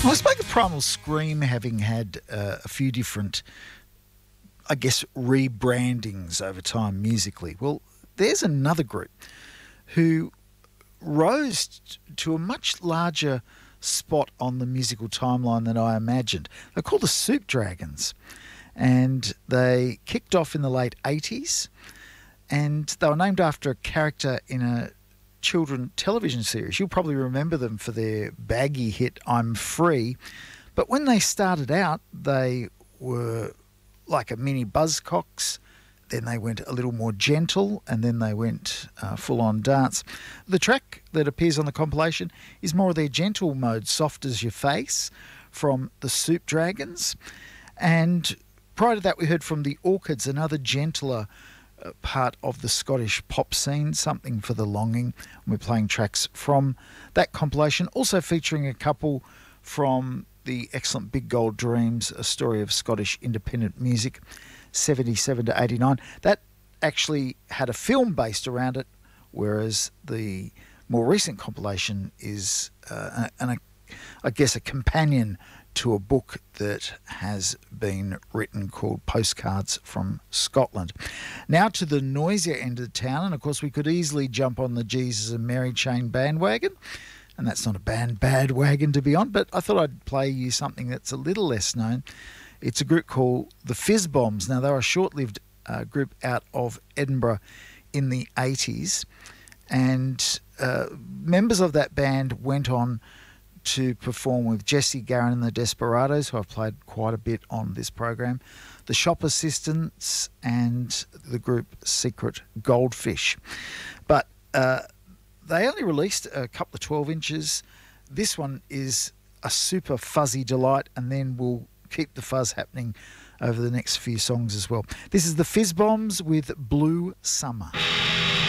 Well, I spoke of Primal Scream having had a few different, I guess, rebrandings over time musically. Well, there's another group who rose to a much larger spot on the musical timeline than I imagined. They're called the Soup Dragons, and they kicked off in the late 80s, and they were named after a character in a children television series. You'll probably remember them for their baggy hit I'm Free, but when they started out they were like a mini Buzzcocks, then they went a little more gentle, and then they went full on dance. The track that appears on the compilation is more of their gentle mode, Soft as Your Face, from the Soup Dragons. And prior to that we heard from the Orchids, another gentler part of the Scottish pop scene, Something for the Longing. We're playing tracks from that compilation, also featuring a couple from the excellent Big Gold Dreams, a story of Scottish independent music, 77 to 89. That actually had a film based around it, whereas the more recent compilation is, I guess, a companion to a book that has been written called Postcards from Scotland. Now to the noisier end of the town, and of course we could easily jump on the Jesus and Mary Chain bandwagon, and that's not a bad wagon to be on, but I thought I'd play you something that's a little less known. It's a group called the Fizz Bombs. Now, they were a short-lived group out of Edinburgh in the 80s, and members of that band went on to perform with Jesse Garron and the Desperados, who I've played quite a bit on this program, the Shop Assistants, and the group Secret Goldfish. But they only released a couple of 12 inches. This one is a super fuzzy delight, and then we'll keep the fuzz happening over the next few songs as well. This is the Fizz Bombs with Blue Summer.